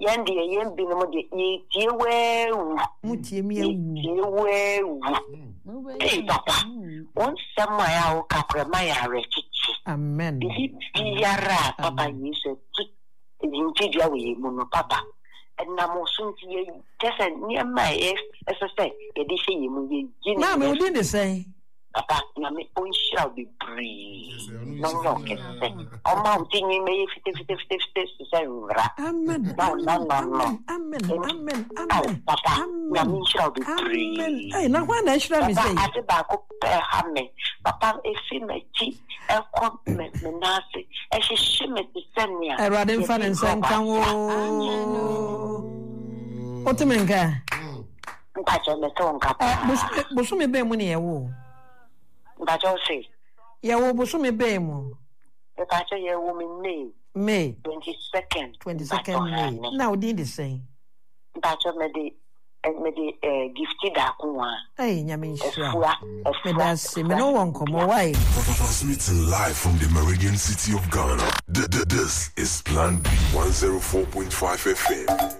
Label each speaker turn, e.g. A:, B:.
A: Yandi yembi no de yewe papa on samaya o kakrama ya rechichi
B: amen
A: yara papa yesu injidia we mu papa na mo sunti ye tese niema say e dey say mu ye
B: na me odi dey say
A: papa na me on shall be free no can say o ma utinyi me fite say ura
B: amen amen
A: papa na me shall be free
B: hey na why na shall be say
A: ati ba ko ha me papa e fi me ti e ko me nase e hihye me tsenia
B: erade mfa ne nsankan wo otemenka
A: mpacho me to nka
B: busu me be mu ne yewo
A: mpacho say
B: yewo busu me be mu
A: mpacho yewo me May 22nd
B: May now did the same
A: mpacho me de gifted akwa
B: hey nyame nshira me da se me no won komo why
C: transmitting live from the Meridian city of Ghana. This is Plan B 104.5 FM.